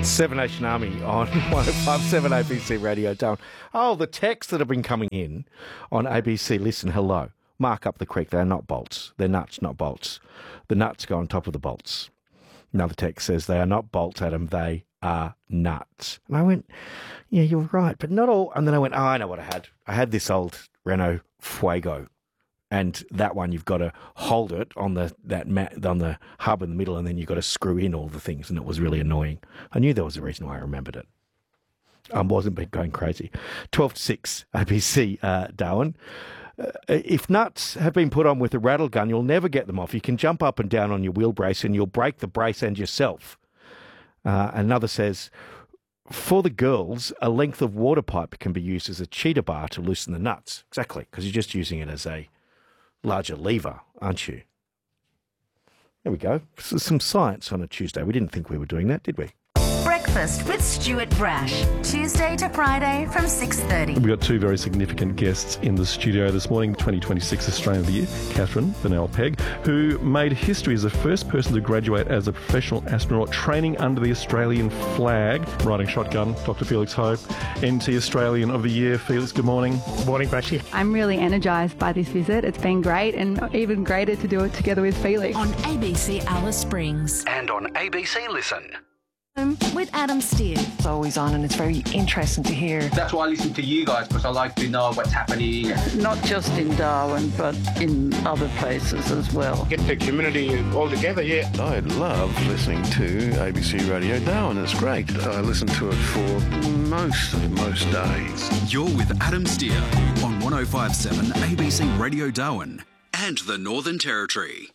Seven Nation Army on 105.7 ABC Radio Darwin. Oh, the texts that have been coming in on ABC Listen, hello. Mark up the creek. They're not bolts. They're nuts, not bolts. The nuts go on top of the bolts. Another text says they are not bolts, Adam. They are nuts. And I went, yeah, you're right, but not all. And then I went, oh, I know what I had. I had this old Renault Fuego. And that one, you've got to hold it on the hub in the middle, and then you've got to screw in all the things, and it was really annoying. I knew there was a reason why I remembered it. I wasn't going crazy. 12 to 6, ABC, Darwin. If nuts have been put on with a rattle gun, you'll never get them off. You can jump up and down on your wheel brace, and you'll break the brace and yourself. Another says, for the girls, a length of water pipe can be used as a cheetah bar to loosen the nuts. Exactly, because you're just using it as a larger lever, aren't you? There we go. Some science on a Tuesday. We didn't think we were doing that, did we? Breakfast with Stuart Brash, Tuesday to Friday from 6:30. We've got two very significant guests in the studio this morning. 2026 Australian of the Year, Catherine Bennell Pegg, who made history as the first person to graduate as a professional astronaut training under the Australian flag, riding shotgun. Dr. Felix Hope, NT Australian of the Year. Felix, good morning. Good morning, Brashy. I'm really energised by this visit. It's been great, and even greater to do it together with Felix. On ABC Alice Springs. And on ABC Listen. With Adam Steer. It's always on, and it's very interesting to hear. That's why I listen to you guys, because I like to know what's happening. Not just in Darwin, but in other places as well. Get the community all together, yeah. I love listening to ABC Radio Darwin. It's great. I listen to it for most days. You're with Adam Steer on 105.7 ABC Radio Darwin and the Northern Territory.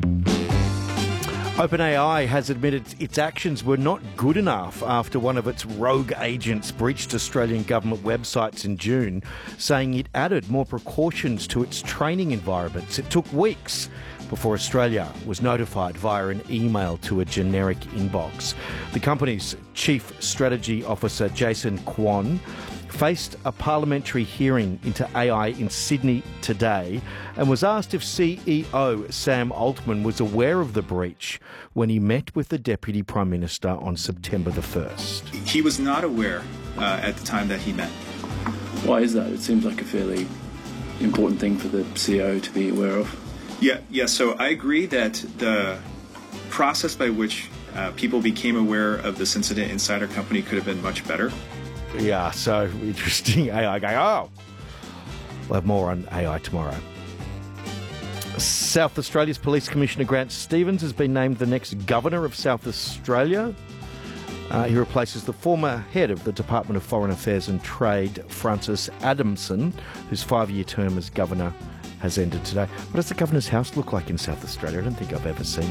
OpenAI has admitted its actions were not good enough after one of its rogue agents breached Australian government websites in June, saying it added more precautions to its training environments. It took weeks before Australia was notified via an email to a generic inbox. The company's Chief Strategy Officer, Jason Kwon, faced a parliamentary hearing into AI in Sydney today and was asked if CEO Sam Altman was aware of the breach when he met with the Deputy Prime Minister on September the 1st. He was not aware at the time that he met. Why is that? It seems like a fairly important thing for the CEO to be aware of. Yeah. So I agree that the process by which people became aware of this incident inside our company could have been much better. Yeah, so interesting. AI going, oh, we'll have more on AI tomorrow. South Australia's Police Commissioner Grant Stevens has been named the next Governor of South Australia. He replaces the former head of the Department of Foreign Affairs and Trade, Francis Adamson, whose 5-year term as Governor has ended today. What does the Governor's house look like in South Australia? I don't think I've ever seen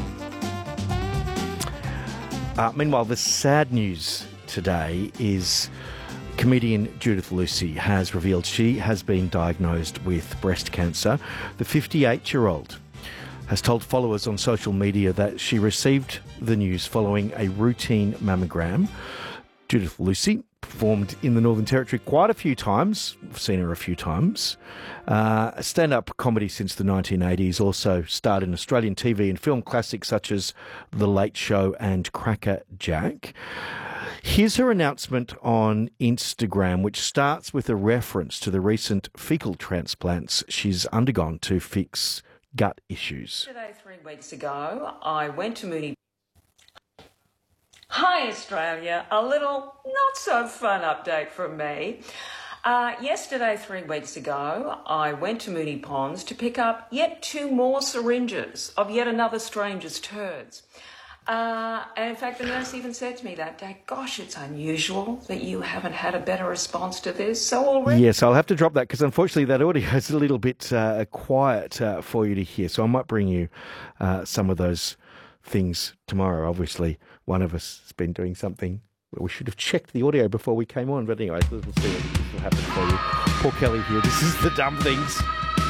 that. Meanwhile, the sad news today is comedian Judith Lucy has revealed she has been diagnosed with breast cancer. The 58-year-old has told followers on social media that she received the news following a routine mammogram. Judith Lucy performed in the Northern Territory quite a few times. I've seen her a few times. Stand-up comedy since the 1980s, also starred in Australian TV and film classics such as The Late Show and Cracker Jack. Here's her announcement on Instagram, which starts with a reference to the recent fecal transplants she's undergone to fix gut issues. Yesterday, 3 weeks ago, I went to Mooney. Hi, Australia. A little not-so-fun update from me. Yesterday, 3 weeks ago, I went to Mooney Ponds to pick up yet 2 more syringes of yet another stranger's turds. And in fact, the nurse even said to me that day, gosh, it's unusual that you haven't had a better response to this. So already... Yes, I'll have to drop that because unfortunately that audio is a little bit quiet for you to hear. So I might bring you some of those things tomorrow. Obviously, one of us has been doing something where we should have checked the audio before we came on. But anyway, we'll see what will happen for you. Paul Kelly here. This is The Dumb Things